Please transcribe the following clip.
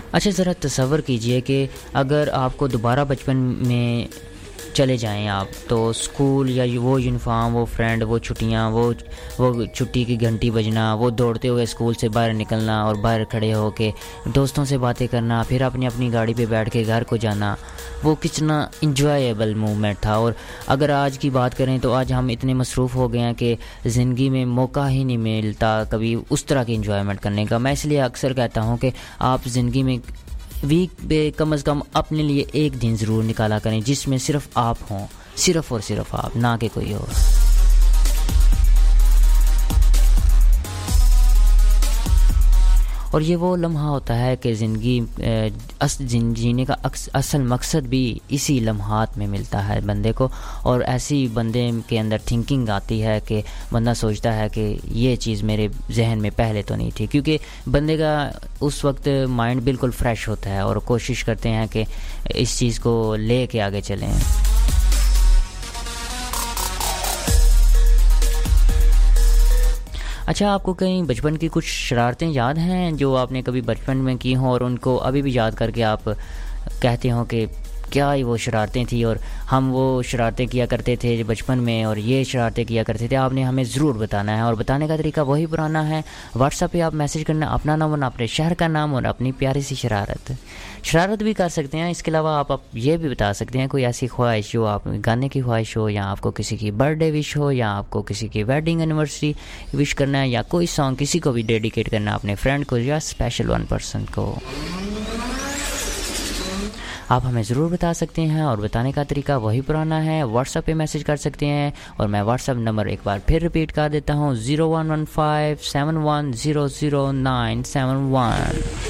اچھا ذرا تصور کیجئے کہ اگر آپ کو دوبارہ بچپن میں چلے جائیں آپ، تو اسکول یا وہ یونیفارم، وہ فرینڈ، وہ چھٹیاں، وہ چھٹی کی گھنٹی بجنا، وہ دوڑتے ہوئے اسکول سے باہر نکلنا اور باہر کھڑے ہو کے دوستوں سے باتیں کرنا، پھر اپنی گاڑی پہ بیٹھ کے گھر کو جانا، وہ کتنا انجوائیبل مومنٹ تھا۔ اور اگر آج کی بات کریں تو آج ہم اتنے مصروف ہو گئے ہیں کہ زندگی میں موقع ہی نہیں ملتا کبھی اس طرح کی انجوائمنٹ کرنے کا۔ میں اس لیے اکثر کہتا ہوں کہ آپ زندگی میں ویک پہ کم از کم اپنے لیے ایک دن ضرور نکالا کریں جس میں صرف آپ ہوں، صرف اور صرف آپ، نہ کہ کوئی اور۔ اور یہ وہ لمحہ ہوتا ہے کہ زندگی جینے کا اصل مقصد بھی اسی لمحات میں ملتا ہے بندے کو، اور ایسی بندے کے اندر تھنکنگ آتی ہے کہ بندہ سوچتا ہے کہ یہ چیز میرے ذہن میں پہلے تو نہیں تھی، کیونکہ بندے کا اس وقت مائنڈ بالکل فریش ہوتا ہے اور کوشش کرتے ہیں کہ اس چیز کو لے کے آگے چلیں۔ اچھا، آپ کو کہیں بچپن کی کچھ شرارتیں یاد ہیں جو آپ نے کبھی بچپن میں کی ہوں اور ان کو ابھی بھی یاد کر کے آپ کہتے ہوں کہ کیا ہی وہ شرارتیں تھیں، اور ہم وہ شرارتیں کیا کرتے تھے بچپن میں اور یہ شرارتیں کیا کرتے تھے؟ آپ نے ہمیں ضرور بتانا ہے، اور بتانے کا طریقہ وہی پرانا ہے، واٹس ایپ پہ آپ میسج کرنا، اپنا نام اور اپنے شہر کا نام اور اپنی پیاری سی شرارت بھی کر سکتے ہیں۔ اس کے علاوہ آپ یہ بھی بتا سکتے ہیں کوئی ایسی خواہش جو آپ گانے کی خواہش ہو، یا آپ کو کسی کی برتھ ڈے وش ہو، یا آپ کو کسی کی ویڈنگ اینیورسری وش کرنا ہے، یا کوئی سانگ کسی کو بھی ڈیڈیکیٹ کرنا اپنے فرینڈ کو یا اسپیشل ون پرسن کو، آپ ہمیں ضرور بتا سکتے ہیں۔ اور بتانے کا طریقہ وہی پرانا ہے، واٹس ایپ پہ میسج کر سکتے ہیں، اور میں واٹس ایپ نمبر ایک بار پھر ریپیٹ کر دیتا ہوں، 011571000971۔